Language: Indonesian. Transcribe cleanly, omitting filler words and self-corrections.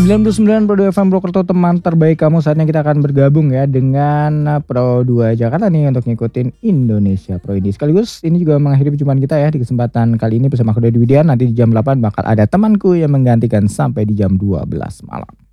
99,2 FM Purwokerto, teman terbaik kamu. Saatnya kita akan bergabung ya dengan Pro 2 Jakarta nih untuk ngikutin Indonesia Pro ini. Sekaligus ini juga mengakhiri perjumpaan kita ya di kesempatan kali ini bersama aku Dodi Widian. Nanti di jam 8 bakal ada temanku yang menggantikan sampai di jam 12 malam.